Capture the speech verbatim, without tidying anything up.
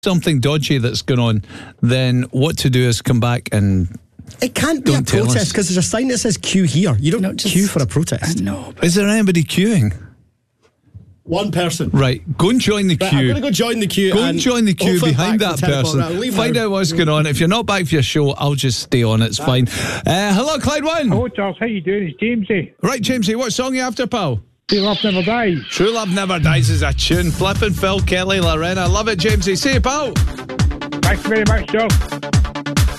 something dodgy that's going on, then what to do is come back and It can't be a Don't tell us. protest because there's a sign that says queue here. You don't No, just- queue for a protest. I know. is there anybody queuing? One person. Right, go and join the Right, I'm queue. going to go join the queue. Go and join the queue hopefully behind back that for ten o'clock. person. Right, leave Find now. out what's going on. If you're not back for your show, I'll just stay on. It's fine. Uh, hello, Clyde One. Hello, Charles. How you doing? It's Jamesy. Right, Jamesy, what song are you after, pal? True Love Never Dies. True Love Never Dies is a tune. Flippin' Phil, Kelly, Lorena. Love it, Jamesy. See you, pal. Thanks very much, Joe.